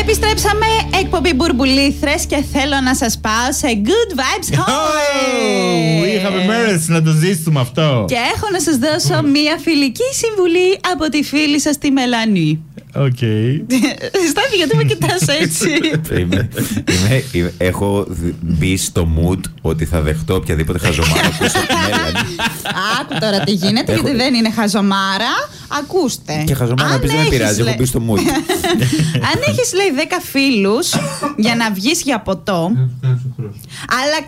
Επιστρέψαμε, εκπομπή Μπουρμπουλήθρες και θέλω να σας πάω σε Good Vibes Home. Είχαμε μέρες να το ζήσουμε αυτό. Και έχω να σας δώσω μία φιλική συμβουλή από τη φίλη σας τη Μελανή. Οκ. Στάθη, γιατί με κοιτάς έτσι? Έχω μπει στο mood ότι θα δεχτώ οποιαδήποτε χαζομάρα πίσω από τη Μέλανη. Άκου τώρα τι γίνεται, γιατί δεν είναι χαζομάρα. Ακούστε. Και χαζομάρα επίσης δεν με πειράζει, έχω μπει στο mood. Αν έχεις, λέει, 10 φίλους για να βγεις για ποτό, αλλά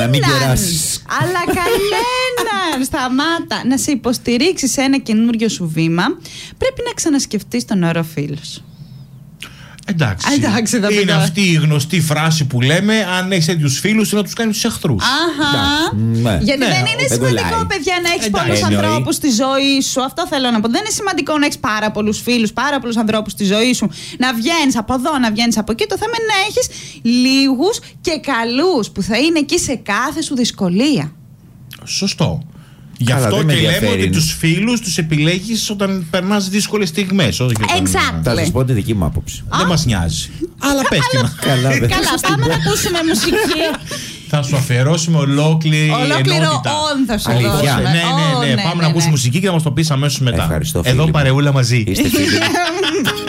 κανέναν σταμάτα να σε υποστηρίξει σε ένα καινούριο σου βήμα, πρέπει να ξανασκεφτείς τον όρο φίλος. Εντάξει, είναι είναι αυτή η γνωστή φράση που λέμε: αν έχεις τέτοιους φίλους, να τους κάνεις τους εχθρούς. Γιατί δεν είναι σημαντικό, παιδιά, να έχεις πολλούς ανθρώπους στη ζωή σου. Αυτό θέλω να πω. Δεν είναι σημαντικό να έχεις πάρα πολλούς φίλους, πάρα πολλούς ανθρώπους στη ζωή σου. Να βγαίνεις από εδώ, να βγαίνεις από εκεί. Το θέμα είναι να έχεις λίγους και καλούς που θα είναι εκεί σε κάθε σου δυσκολία. Σωστό. Γι' αυτό και λέμε ότι τους φίλους τους επιλέγεις όταν περνάς δύσκολες στιγμές. Exactly. Θα σας πω τη δική μου άποψη. Δεν μας νοιάζει. Αλλά πες τι μας. Καλά, πάμε να ακούσουμε μουσική. Θα σου αφιερώσουμε ολόκληρο όν θα σου δώσουμε. Ναι. Πάμε να ακούσουμε μουσική και θα μας το πεις αμέσως μετά. Ευχαριστώ, εδώ παρεούλα μαζί. Είστε φίλοι.